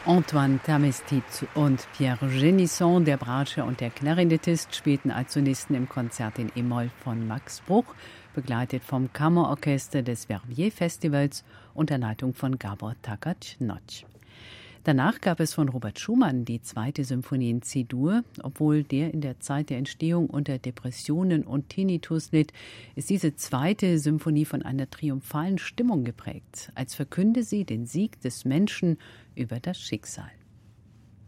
Antoine Tamestit und Pierre Genisson, der Bratsche und der Klarinettist, spielten als Solisten im Konzert in E-Moll von Max Bruch, begleitet vom Kammerorchester des Verbier-Festivals unter Leitung von Gabor Takac-Notch. Danach gab es von Robert Schumann die 2. Symphonie in C-Dur. Obwohl der in der Zeit der Entstehung unter Depressionen und Tinnitus litt, ist diese 2. Symphonie von einer triumphalen Stimmung geprägt, als verkünde sie den Sieg des Menschen über das Schicksal.